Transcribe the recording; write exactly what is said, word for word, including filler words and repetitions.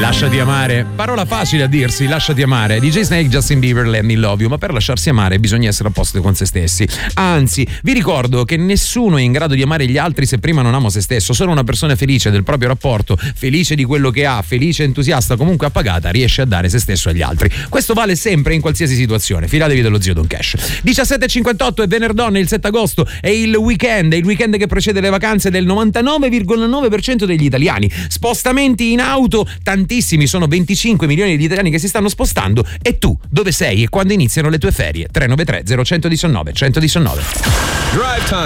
Lasciati amare, parola facile a dirsi, lasciati amare. D J Snake, Justin Bieber, Let Me Love You. Ma per lasciarsi amare bisogna essere a posto con se stessi. Anzi, vi ricordo che nessuno è in grado di amare gli altri se prima non ama se stesso. Solo una persona felice del proprio rapporto, felice di quello che ha, felice, entusiasta, comunque appagata, riesce a dare se stesso agli altri. Questo vale sempre in qualsiasi situazione. Fidatevi dello zio Don Cash. diciassette e cinquantotto è venerdì, il sette agosto, è il weekend, è il weekend che precede le vacanze del novantanove virgola nove per cento degli italiani. Spostamenti in auto, tantissimi, sono venticinque milioni di italiani che si stanno spostando. E tu, dove sei e quando iniziano le tue ferie? tre nove tre zero uno uno nove uno uno nove. Drive Time